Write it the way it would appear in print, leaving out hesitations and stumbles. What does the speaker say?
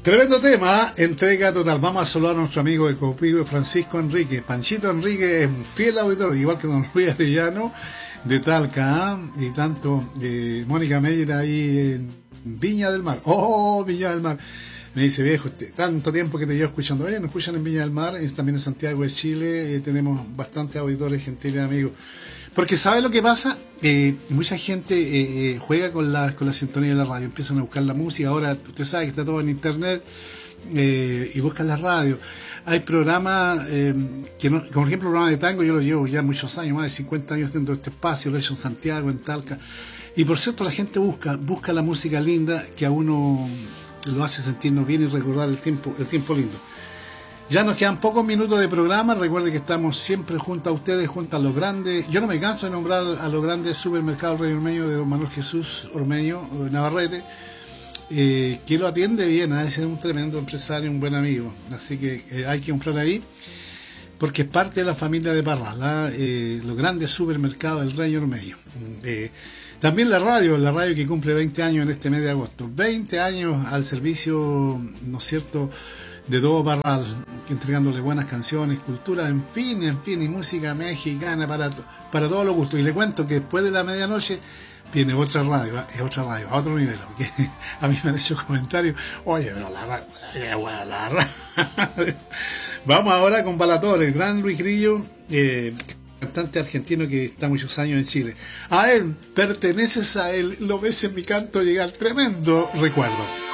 Tremendo tema, entrega total. Vamos a saludar a nuestro amigo de Copivo, Francisco Enrique. Panchito Enrique es un fiel auditor, igual que don Luis Arellano de Talca, y tanto Mónica Meyer ahí en Viña del Mar. ¡Oh, Viña del Mar! Me dice, viejo, tanto tiempo que te llevo escuchando. Oye, nos escuchan en Viña del Mar, también en Santiago de Chile, tenemos bastantes auditores, gentiles amigos. Porque ¿sabe lo que pasa? Mucha gente juega con la sintonía de la radio, empiezan a buscar la música. Ahora usted sabe que está todo en internet, y buscan la radio. Hay programas que no, como por ejemplo el programa de tango, yo lo llevo ya muchos años, más de 50 años dentro de este espacio, lo he hecho en Santiago, en Talca. Y por cierto, la gente busca la música linda que a uno lo hace sentirnos bien y recordar el tiempo lindo. Ya nos quedan pocos minutos de programa. Recuerde que estamos siempre junto a ustedes, junto a los grandes. Yo no me canso de nombrar a los grandes supermercados Rey Ormeño de don Manuel Jesús Ormeño Navarrete, que lo atiende bien. Es un tremendo empresario, un buen amigo. Así que hay que comprar ahí, porque es parte de la familia de Parral, los grandes supermercados del Rey Ormeño. También la radio que cumple 20 años en este mes de agosto. 20 años al servicio, ¿no es cierto?, de todo Parral, entregándole buenas canciones, cultura, en fin, y música mexicana para todos los gustos. Y le cuento que después de la medianoche viene otra radio, a otro nivel, porque a mí me han hecho comentarios, oye, pero la radio. Vamos ahora con Balatore, el gran Luis Grillo, cantante argentino que está muchos años en Chile. A él, perteneces a él, lo ves en mi canto llegar, tremendo recuerdo.